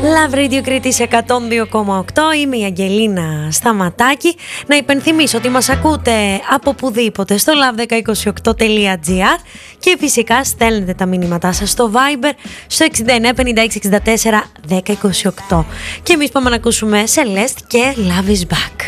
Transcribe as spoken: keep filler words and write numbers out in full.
Love Radio Κρήτης εκατόν δύο κόμμα οκτώ. Είμαι η Αγγελίνα Σταματάκη. Να υπενθυμίσω ότι μας ακούτε από πουδήποτε στο λαβ δέκα είκοσι οκτώ τελεία τζι άρ και φυσικά στέλνετε τα μηνύματά σας στο Viber στο εξήντα εννέα πενήντα έξι εξήντα τέσσερα δέκα είκοσι οκτώ. Και εμείς πάμε να ακούσουμε Celeste και Love is Back.